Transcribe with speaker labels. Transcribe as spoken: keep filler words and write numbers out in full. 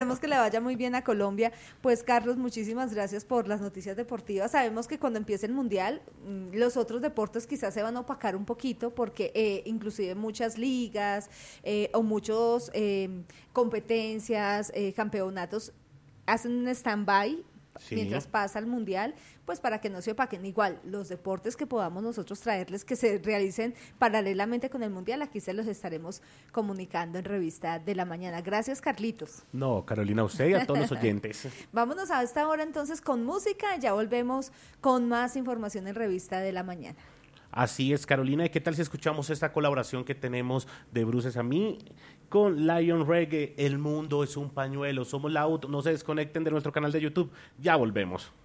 Speaker 1: Esperemos que le vaya muy bien a Colombia. Pues Carlos, muchísimas gracias por las noticias deportivas. Sabemos que cuando empiece el Mundial, los otros deportes quizás se van a opacar un poquito porque eh, inclusive muchas ligas eh, o muchos eh, competencias, eh, campeonatos hacen un stand-by sí. mientras pasa el Mundial, pues para que no se opaquen. Igual, los deportes que podamos nosotros traerles que se realicen paralelamente con el Mundial, aquí se los estaremos comunicando en Revista de la Mañana. Gracias, Carlitos.
Speaker 2: No, Carolina, a usted y a todos los oyentes.
Speaker 1: Vámonos a esta hora entonces con música, ya volvemos con más información en Revista de la Mañana.
Speaker 2: Así es, Carolina. ¿Y qué tal si escuchamos esta colaboración que tenemos de Bruces a mí con Lion Reggae? El mundo es un pañuelo, somos la U T. No se desconecten de nuestro canal de YouTube. Ya volvemos.